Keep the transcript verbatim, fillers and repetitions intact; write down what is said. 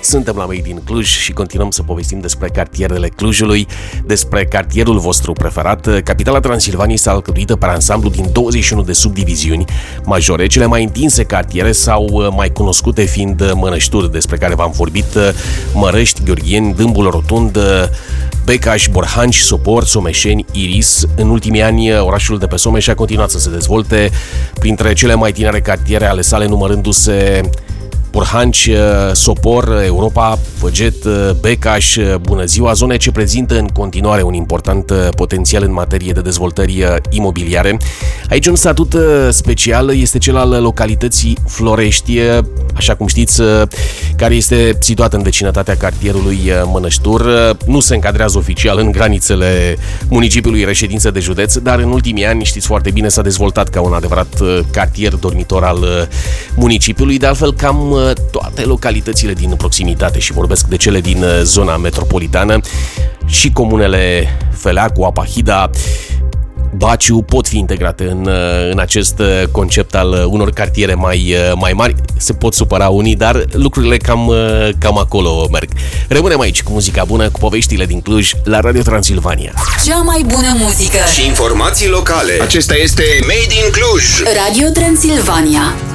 Suntem la Made in Cluj și continuăm să povestim despre cartierele Clujului, despre cartierul vostru preferat. Capitala Transilvaniei este alcătuită pe ansamblu din douăzeci și unu de subdiviziuni majore. Cele mai întinse cartiere sau mai cunoscute fiind Mănășturi, despre care v-am vorbit, Mărăști, Gheorgheni, Dâmbul Rotund, Becaș, Borhanci, Sopor, Someșeni, Iris. În ultimii ani, orașul de pe Someș a continuat să se dezvolte printre cele mai tinere cartiere ale sale, numărându-se Borhanci, Sopor, Europa, Făget, Becaș, Bună Ziua, zone ce prezintă în continuare un important potențial în materie de dezvoltări imobiliare. Aici un statut special este cel al localității Florești, așa cum știți, care este situată în vecinătatea cartierului Mănăștur. Nu se încadrează oficial în granițele municipiului reședință de județ, dar în ultimii ani, știți foarte bine, s-a dezvoltat ca un adevărat cartier dormitor al municipiului. De altfel, cam toate localitățile din proximitate, și vorbesc de cele din zona metropolitană, și comunele Feleacu, Apahida, Baciu pot fi integrate în, în acest concept al unor cartiere mai, mai mari. Se pot supăra unii, dar lucrurile cam, cam acolo merg. Rămânem aici cu muzica bună, cu poveștile din Cluj, la Radio Transilvania. Cea mai bună muzică și informații locale. Acesta este Made in Cluj. Radio Transilvania.